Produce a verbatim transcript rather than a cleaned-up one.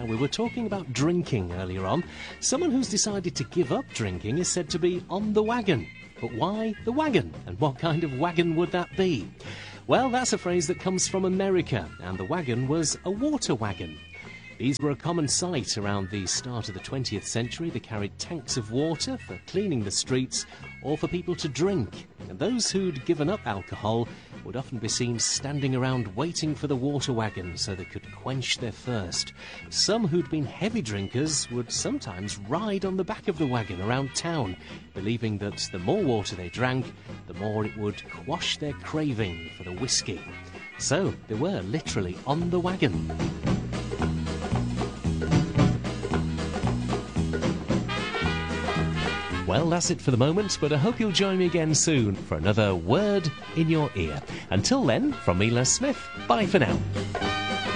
we were talking about drinking earlier on. Someone who's decided to give up drinking is said to be on the wagon. But why the wagon? And what kind of wagon would that be? Well, that's a phrase that comes from America, and the wagon was a water wagon. These were a common sight around the start of the twentieth century. They carried tanks of water for cleaning the streets or for people to drink. And those who'd given up alcohol would often be seen standing around waiting for the water wagon so they could quench their thirst. Some who'd been heavy drinkers would sometimes ride on the back of the wagon around town, believing that the more water they drank, the more it would quash their craving for the whiskey. So they were literally on the wagon. Well, that's it for the moment, but I hope you'll join me again soon for another Word in Your Ear. Until then, from me, Les Smith, bye for now.